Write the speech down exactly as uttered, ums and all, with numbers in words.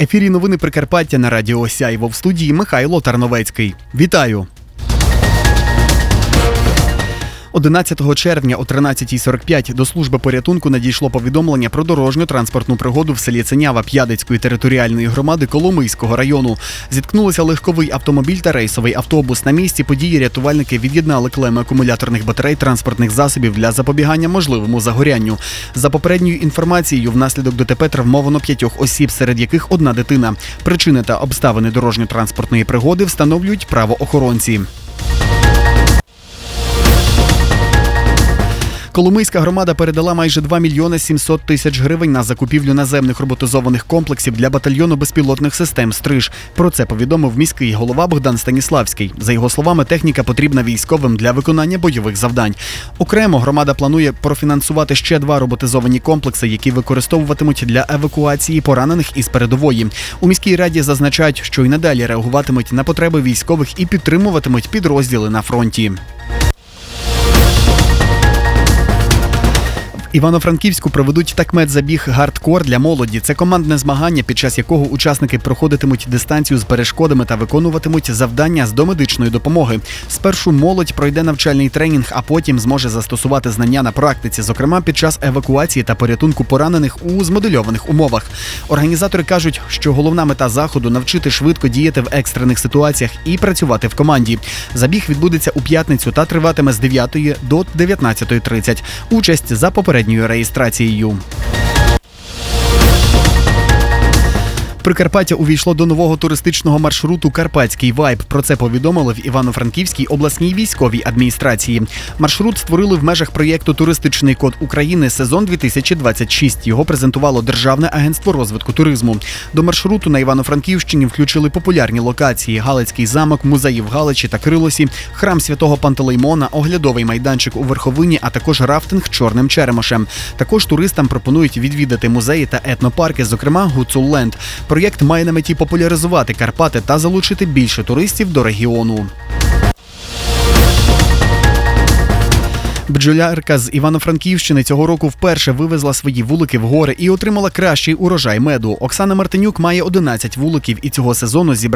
Ефірі новини Прикарпаття на радіо Сяйво. В студії Михайло Тарновецький. Вітаю! одинадцятого червня о тринадцятій сорок п'ять до служби порятунку надійшло повідомлення про дорожньо-транспортну пригоду в селі Ценява П'ядицької територіальної громади Коломийського району. Зіткнулися легковий автомобіль та рейсовий автобус. На місці події рятувальники від'єднали клеми акумуляторних батарей транспортних засобів для запобігання можливому загорянню. За попередньою інформацією, внаслідок ДТП травмовано п'ятьох осіб, серед яких одна дитина. Причини та обставини дорожньо-транспортної пригоди встановлюють правоохоронці. Коломийська громада передала майже два мільйони сімсот тисяч гривень на закупівлю наземних роботизованих комплексів для батальйону безпілотних систем «Стриж». Про це повідомив міський голова Богдан Станіславський. За його словами, техніка потрібна військовим для виконання бойових завдань. Окремо громада планує профінансувати ще два роботизовані комплекси, які використовуватимуть для евакуації поранених із передової. У міській раді зазначають, що й надалі реагуватимуть на потреби військових і підтримуватимуть підрозділи на фронті. Івано-Франківську проведуть такмет-забіг «Гардкор» для молоді. Це командне змагання, під час якого учасники проходитимуть дистанцію з перешкодами та виконуватимуть завдання з домедичної допомоги. Спершу молодь пройде навчальний тренінг, а потім зможе застосувати знання на практиці, зокрема під час евакуації та порятунку поранених у змодельованих умовах. Організатори кажуть, що головна мета заходу – навчити швидко діяти в екстрених ситуаціях і працювати в команді. Забіг відбудеться у п'ятницю та триватиме з дев'ятої до дев'ятнадцятої тридцять. Участь за попередньою реєстрацією. Прикарпаття увійшло до нового туристичного маршруту «Карпатський вайб». Про це повідомили в Івано-Франківській обласній військовій адміністрації. Маршрут створили в межах проєкту «Туристичний код України. Сезон дві тисячі двадцять шість». Його презентувало Державне агентство розвитку туризму. До маршруту на Івано-Франківщині включили популярні локації – Галицький замок, музеї в Галичі та Крилосі, храм Святого Пантелеймона, оглядовий майданчик у Верховині, а також рафтинг Чорним Черемошем. Також туристам пропонують відвідати музеї та етнопарки, зокрема Гуцулленд. Проєкт має на меті популяризувати Карпати та залучити більше туристів до регіону. Бджолярка з Івано-Франківщини цього року вперше вивезла свої вулики в гори і отримала кращий урожай меду. Оксана Мартинюк має одинадцять вуликів і цього сезону зібрала